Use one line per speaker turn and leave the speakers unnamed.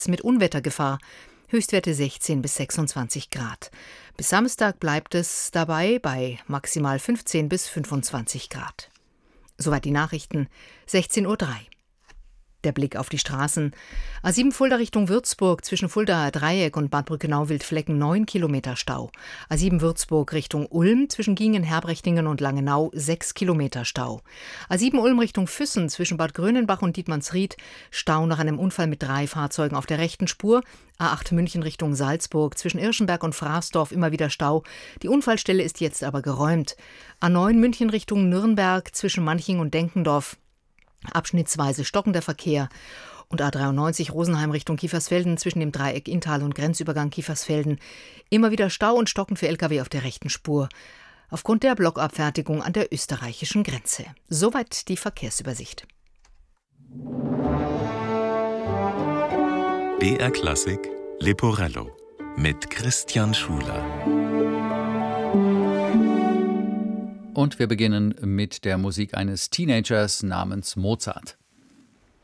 mit Unwettergefahr. Höchstwerte 16 bis 26 Grad. Bis Samstag bleibt es dabei bei maximal 15 bis 25 Grad. Soweit die Nachrichten, 16:03 Uhr. Der Blick auf die Straßen. A7 Fulda Richtung Würzburg zwischen Fuldaer Dreieck und Bad Brückenau-Wildflecken 9 Kilometer Stau. A7 Würzburg Richtung Ulm zwischen Giengen, Herbrechtingen und Langenau 6 Kilometer Stau. A7 Ulm Richtung Füssen zwischen Bad Grönenbach und Dietmannsried Stau nach einem Unfall mit 3 Fahrzeugen auf der rechten Spur. A8 München Richtung Salzburg zwischen Irschenberg und Fraßdorf immer wieder Stau. Die Unfallstelle ist jetzt aber geräumt. A9 München Richtung Nürnberg zwischen Manching und Denkendorf abschnittsweise stockender Verkehr und A93 Rosenheim Richtung Kiefersfelden zwischen dem Dreieck Inntal und Grenzübergang Kiefersfelden immer wieder Stau und Stocken für Lkw auf der rechten Spur aufgrund der Blockabfertigung an der österreichischen Grenze. Soweit die Verkehrsübersicht.
BR Klassik Leporello mit Christian Schuler.
Und wir beginnen mit der Musik eines Teenagers namens Mozart.